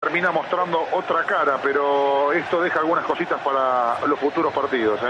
termina mostrando otra cara, pero esto deja algunas cositas para los futuros partidos,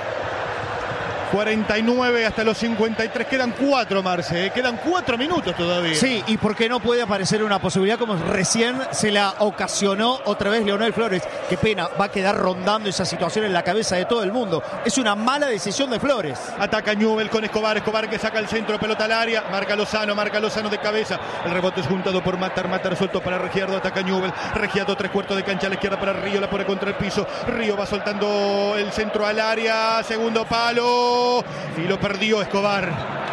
49 hasta los 53, quedan 4, Marce, quedan 4 minutos todavía. Sí, y porque no puede aparecer una posibilidad como recién se la ocasionó otra vez Leonel Flores. Qué pena, va a quedar rondando esa situación en la cabeza de todo el mundo. Es una mala decisión de Flores. Ataca Newell con Escobar que saca el centro, pelota al área, marca Lozano de cabeza. El rebote es juntado por Matar suelto para Regiardo, ataca Newell. Regiardo 3/4 de cancha a la izquierda para Río, la pone contra el piso. Río va soltando el centro al área, segundo palo. Y lo perdió Escobar.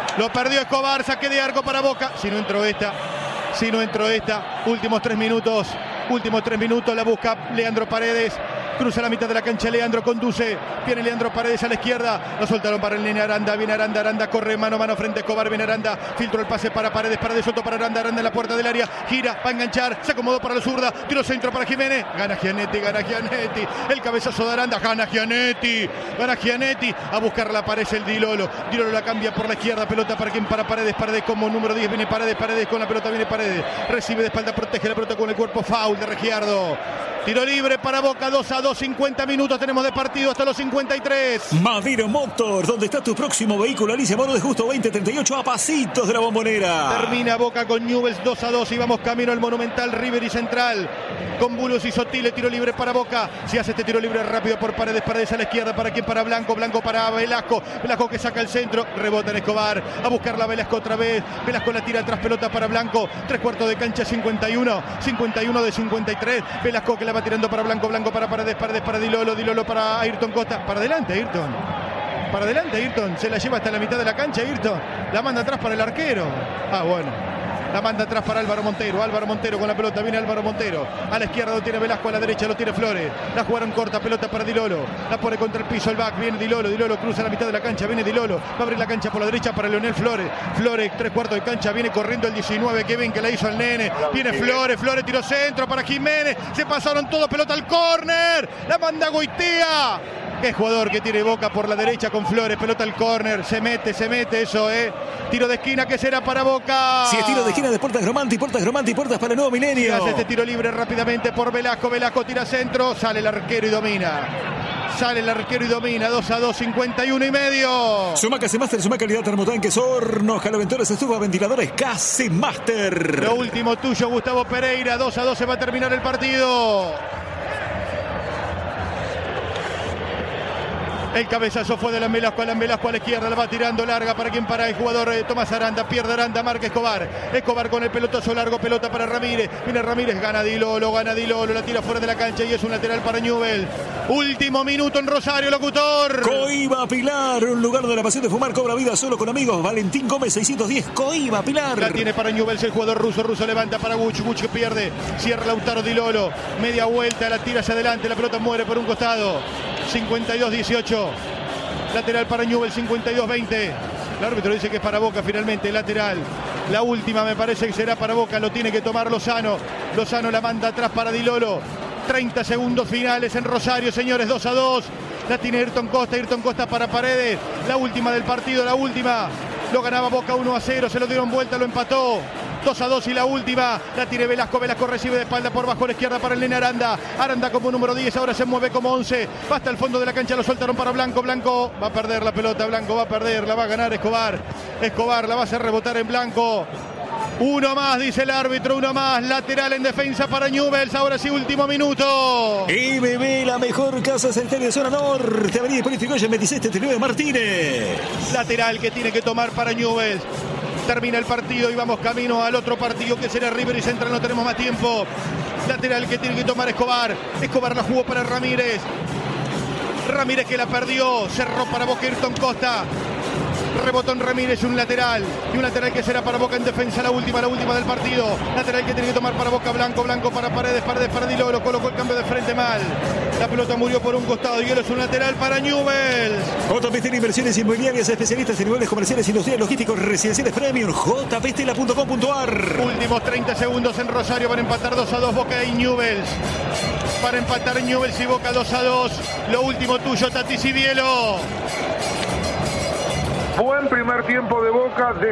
Saque de arco para Boca. Si no entró esta. Últimos 3 minutos. La busca Leandro Paredes. Cruza la mitad de la cancha, Leandro conduce. Viene Leandro Paredes a la izquierda. Lo soltaron para el nene Aranda. Viene Aranda corre mano a mano frente a Escobar. Viene Aranda, filtró el pase para Paredes suelto para Aranda en la puerta del área. Gira, va a enganchar, se acomodó para la zurda. Tiro centro para Jiménez. Gana Gianetti. El cabezazo de Aranda. Gana Gianetti. A buscarla aparece el Dilolo. Dilolo la cambia por la izquierda. Pelota para quien, para Paredes. Paredes como número 10. Viene Paredes con la pelota. Viene Paredes. Recibe de espalda, protege la pelota con el cuerpo. Foul de Regiardo. Tiro libre para Boca, 2-2, 50 minutos tenemos de partido hasta los 53. Madero Motors, donde está tu próximo vehículo. Alicia Moro de Justo 2038, a pasitos de la Bombonera. Termina Boca con Newell's 2-2 y vamos camino al Monumental. River y Central con Bulos y Sotile. Tiro libre para Boca. Si hace este tiro libre rápido por Paredes. Paredes a la izquierda. ¿Para quién? Para Blanco. Blanco para Velasco. Velasco que saca el centro. Rebota en Escobar. A buscarla a Velasco otra vez. Velasco la tira atrás. Pelota para Blanco. 3/4 de cancha, 51. 51 de 53. Velasco que la va tirando para Blanco. Blanco para Paredes. Paredes para Dilolo. Dilolo para Ayrton Costa. Para adelante Ayrton. Se la lleva hasta la mitad de la cancha Ayrton. La manda atrás para el arquero. Bueno. La manda atrás para Álvaro Montero con la pelota, viene Álvaro Montero. A la izquierda lo tiene Velasco, a la derecha lo tiene Flores. La jugaron corta, pelota para Dilolo. La pone contra el piso, el back, viene Dilolo. Dilolo cruza la mitad de la cancha, viene Dilolo. Va a abrir la cancha por la derecha para Leonel Flores. Flores, 3/4 de cancha, viene corriendo el 19. Qué bien que la hizo el nene. Viene Flores, tiró centro para Jiménez. Se pasaron todos, pelota al córner. La manda Goitea. Qué jugador que tiene Boca por la derecha con Flores, pelota al córner, se mete eso, tiro de esquina que será para Boca. Si es tiro de esquina de Puertas Gromanti para el nuevo milenio. Hace este tiro libre rápidamente por Velasco, tira centro, sale el arquero y domina. 2-2, 51 y medio. Suma Case Master, suma calidad, termotanques, hornos, caloventores, estufas, ventiladores, Case Master. Lo último tuyo, Gustavo Pereira, 2-2 se va a terminar el partido. El cabezazo fue de la Velasco a la izquierda, la va tirando larga para quien, para el jugador Tomás Aranda, pierde Aranda, marca Escobar con el pelotazo largo, pelota para Ramírez, viene Ramírez, gana Dilolo, la tira fuera de la cancha y es un lateral para Newell. Último minuto en Rosario, locutor. Coiba Pilar, un lugar donde la pasión de fumar cobra vida solo con amigos. Valentín Gómez 610, Coiba Pilar. La tiene para Newell, el jugador ruso levanta para Guch que pierde, cierra Lautaro Dilolo, media vuelta, la tira hacia adelante, la pelota muere por un costado. 52-18, lateral para Newell, 52-20. El árbitro dice que es para Boca finalmente, lateral. La última me parece que será para Boca, lo tiene que tomar Lozano. Lozano la manda atrás para Dilolo. 30 segundos finales en Rosario, señores, 2-2. La tiene Ayrton Costa para Paredes. La última del partido, Lo ganaba Boca 1-0, se lo dieron vuelta, lo empató. 2-2 y la última, la tiene Velasco recibe de espalda por bajo a la izquierda para el nene Aranda como número 10, ahora se mueve como 11, va hasta el fondo de la cancha, lo soltaron para Blanco va a perder la pelota, Blanco va a perder, la va a ganar Escobar la va a hacer rebotar en Blanco. Uno más, dice el árbitro, lateral en defensa para Newell's, ahora sí, último minuto. IBB, la mejor casa sanitaria de zona norte, avenida Hipólito Yrigoyen 2679 Martínez. Lateral que tiene que tomar para Newell's. Termina el partido y vamos camino al otro partido que será River y Central, no tenemos más tiempo. Lateral que tiene que tomar Escobar la jugó para Ramírez que la perdió, cerró para Boca Ayrton Costa. Rebotó en Ramírez, un lateral que será para Boca en defensa, la última del partido. Lateral que tiene que tomar para Boca, Blanco para Paredes para Dilolo, colocó el cambio de frente mal. La pelota murió por un costado y él es un lateral para Newell's. JP Inversiones Inmobiliarias, especialistas en niveles comerciales, industriales, logísticos, residenciales premium. jpstela.com.ar. Últimos 30 segundos en Rosario para empatar 2-2 Boca y Newell's. Para empatar Newell's y Boca 2-2. Lo último tuyo, Tati Cibielo. Buen primer tiempo de Boca.